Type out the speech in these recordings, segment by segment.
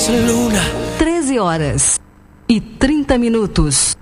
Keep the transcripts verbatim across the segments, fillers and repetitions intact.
treze horas e trinta minutos.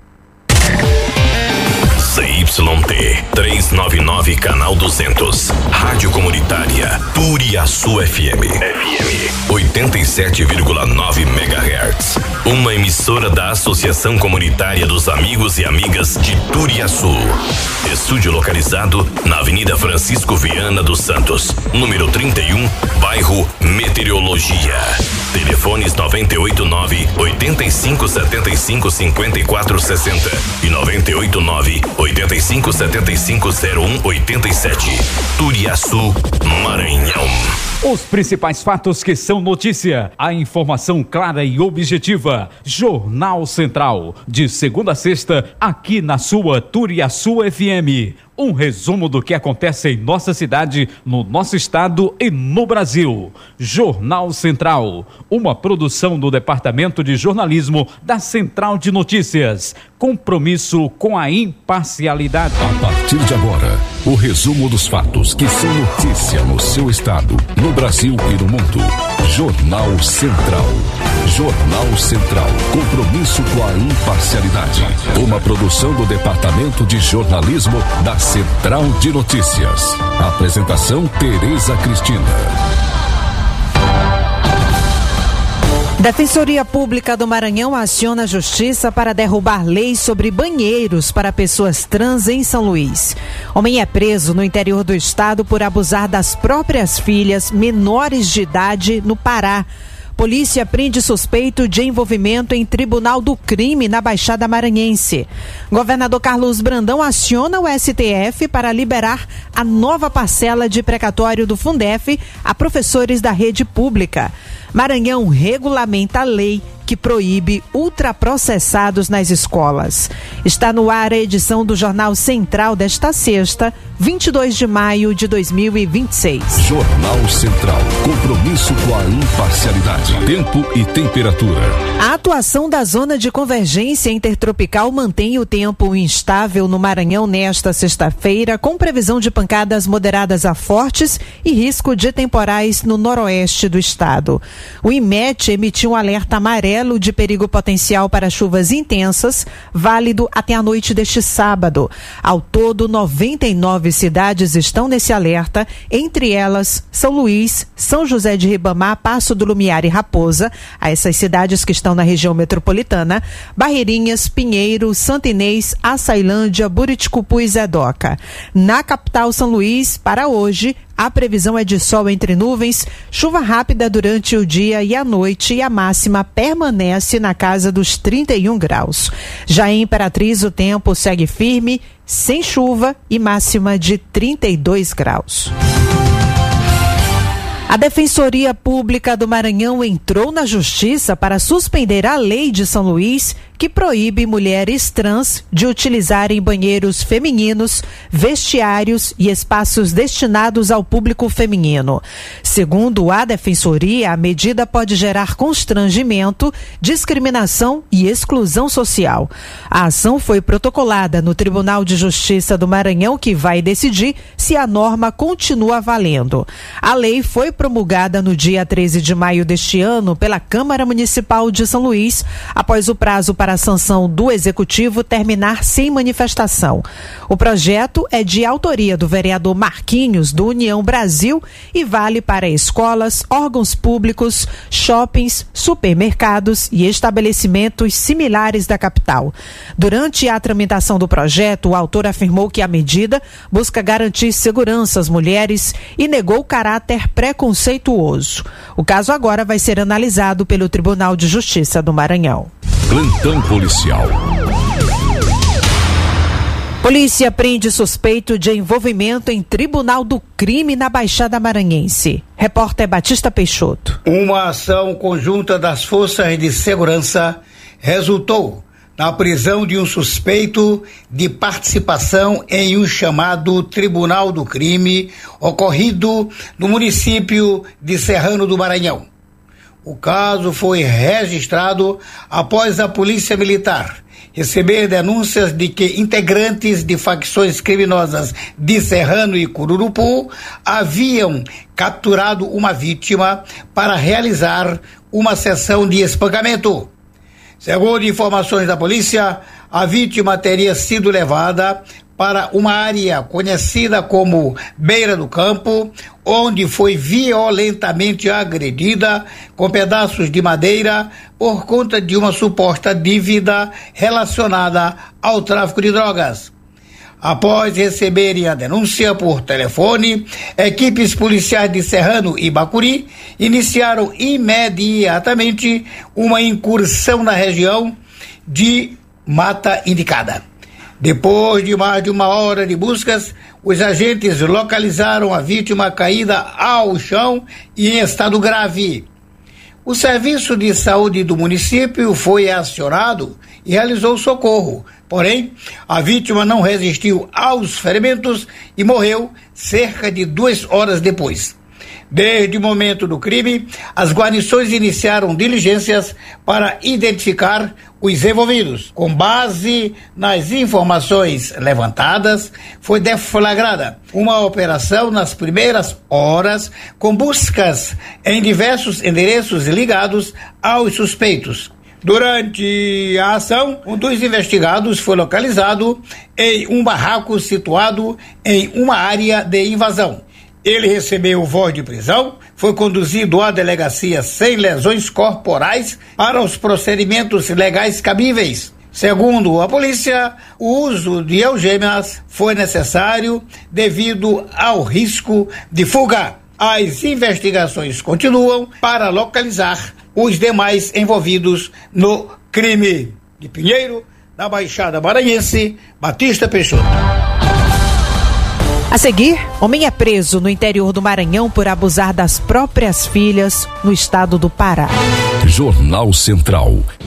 C Y T trezentos e noventa e nove, canal duzentos. Rádio Comunitária Turiaçu F M. F M oitenta e sete vírgula nove megahertz. Uma emissora da Associação Comunitária dos Amigos e Amigas de Turiaçu. Estúdio localizado na Avenida Francisco Viana dos Santos, número trinta e um, bairro Meteorologia. Telefones noventa e oito nove, oitenta e cinco, setenta e cinco, cinquenta e quatro sessenta e noventa e oito nove, oitenta e cinco, setenta e cinco, zero um, oitenta e sete. Turiaçu, Maranhão. Os principais fatos que são notícia, a informação clara e objetiva. Jornal Central, de segunda a sexta, aqui na sua Turiaçu F M. Um resumo do que acontece em nossa cidade, no nosso estado e no Brasil. Jornal Central, uma produção do Departamento de Jornalismo da Central de Notícias. Compromisso com a imparcialidade. A partir de agora, o resumo dos fatos que são notícia no seu estado, no Brasil e no mundo. Jornal Central. Jornal Central. Compromisso com a imparcialidade. Uma produção do Departamento de Jornalismo da Central de Notícias. Apresentação: Tereza Cristina. Defensoria Pública do Maranhão aciona a Justiça para derrubar leis sobre banheiros para pessoas trans em São Luís. Homem é preso no interior do estado por abusar das próprias filhas menores de idade no Pará. Polícia prende suspeito de envolvimento em Tribunal do Crime na Baixada Maranhense. Governador Carlos Brandão aciona o S T F para liberar a nova parcela de precatório do Fundef a professores da rede pública. Maranhão regulamenta a lei que proíbe ultraprocessados nas escolas. Está no ar a edição do Jornal Central desta sexta, vinte e dois de maio de dois mil e vinte e seis. Jornal Central. Compromisso com a imparcialidade. Tempo e temperatura. A atuação da zona de convergência intertropical mantém o tempo instável no Maranhão nesta sexta-feira, com previsão de pancadas moderadas a fortes e risco de temporais no noroeste do estado. O IMET emitiu um alerta amarelo de perigo potencial para chuvas intensas, válido até a noite deste sábado. Ao todo, noventa e nove cidades estão nesse alerta, entre elas São Luís, São José de Ribamar, Passo do Lumiar e Raposa, a essas cidades que estão na região metropolitana, Barreirinhas, Pinheiro, Santa Inês, Açailândia, Buriticupu e Zedoca. Na capital São Luís, para hoje, a previsão é de sol entre nuvens, chuva rápida durante o dia e a noite, e a máxima permanece na casa dos trinta e um graus. Já em Imperatriz, o tempo segue firme, sem chuva e máxima de trinta e dois graus. A Defensoria Pública do Maranhão entrou na Justiça para suspender a lei de São Luís que proíbe mulheres trans de utilizarem banheiros femininos, vestiários e espaços destinados ao público feminino. Segundo a Defensoria, a medida pode gerar constrangimento, discriminação e exclusão social. A ação foi protocolada no Tribunal de Justiça do Maranhão, que vai decidir se a norma continua valendo. A lei foi promulgada no dia treze de maio deste ano pela Câmara Municipal de São Luís, após o prazo para a sanção do Executivo terminar sem manifestação. O projeto é de autoria do vereador Marquinhos, do União Brasil, e vale para escolas, órgãos públicos, shoppings, supermercados e estabelecimentos similares da capital. Durante a tramitação do projeto, o autor afirmou que a medida busca garantir segurança às mulheres e negou o caráter preconceituoso. O caso agora vai ser analisado pelo Tribunal de Justiça do Maranhão. Plantão policial. Polícia prende suspeito de envolvimento em Tribunal do Crime na Baixada Maranhense. Repórter Batista Peixoto. Uma ação conjunta das forças de segurança resultou na prisão de um suspeito de participação em um chamado Tribunal do Crime ocorrido no município de Serrano do Maranhão. O caso foi registrado após a Polícia Militar receber denúncias de que integrantes de facções criminosas de Serrano e Cururupu haviam capturado uma vítima para realizar uma sessão de espancamento. Segundo informações da polícia, a vítima teria sido levada para uma área conhecida como Beira do Campo, onde foi violentamente agredida com pedaços de madeira por conta de uma suposta dívida relacionada ao tráfico de drogas. Após receberem a denúncia por telefone, equipes policiais de Serrano e Bacuri iniciaram imediatamente uma incursão na região de Mata Indicada. Depois de mais de uma hora de buscas, os agentes localizaram a vítima caída ao chão e em estado grave. O serviço de saúde do município foi acionado e realizou socorro. Porém, a vítima não resistiu aos ferimentos e morreu cerca de duas horas depois. Desde o momento do crime, as guarnições iniciaram diligências para identificar os envolvidos. Com base nas informações levantadas, foi deflagrada uma operação nas primeiras horas, com buscas em diversos endereços ligados aos suspeitos. Durante a ação, um dos investigados foi localizado em um barraco situado em uma área de invasão. Ele recebeu voz de prisão, foi conduzido à delegacia sem lesões corporais para os procedimentos legais cabíveis. Segundo a polícia, o uso de algemas foi necessário devido ao risco de fuga. As investigações continuam para localizar os demais envolvidos no crime. De Pinheiro, da Baixada Maranhense, Batista Peixoto. A seguir, homem é preso no interior do Maranhão por abusar das próprias filhas no estado do Pará. Jornal Central.